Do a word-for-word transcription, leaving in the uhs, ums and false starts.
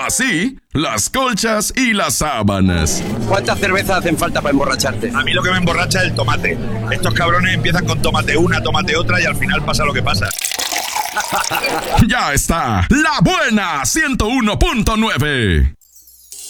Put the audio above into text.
Así, las colchas y las sábanas. ¿Cuántas cervezas hacen falta para emborracharte? A mí lo que me emborracha es el tomate. Estos cabrones empiezan con tomate una, tomate otra y al final pasa lo que pasa. Ya está, La Buena ciento uno punto nueve.